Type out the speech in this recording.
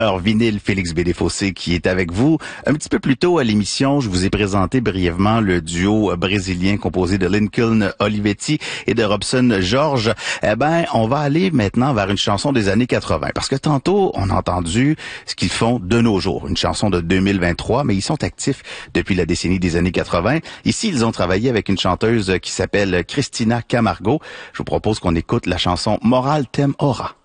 Alors, vinyle Félix Bédéfossé qui est avec vous. Un petit peu plus tôt à l'émission, je vous ai présenté brièvement le duo brésilien composé de Lincoln Olivetti et de Robson Jorge. On va aller maintenant vers une chanson des années 80 parce que tantôt, on a entendu ce qu'ils font de nos jours. Une chanson de 2023, mais ils sont actifs depuis la décennie des années 80. Ici, ils ont travaillé avec une chanteuse qui s'appelle Cristina Camargo. Je vous propose qu'on écoute la chanson Moral Tem Ora.